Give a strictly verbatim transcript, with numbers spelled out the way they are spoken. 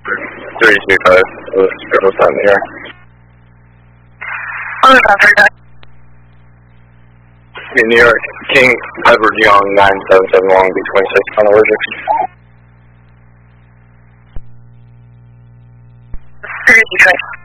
three two five, triple seven here. New York, King Edward Young, nine seven seven Long B twenty-six on allergic. three two five.